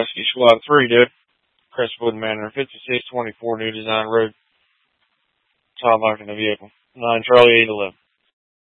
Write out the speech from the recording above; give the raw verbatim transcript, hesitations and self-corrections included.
Rescue Squad three, dude. Crestwood Manor, fifty-six twenty-four New Design Road. Tom Larkin, the vehicle. nine Charlie eight eleven.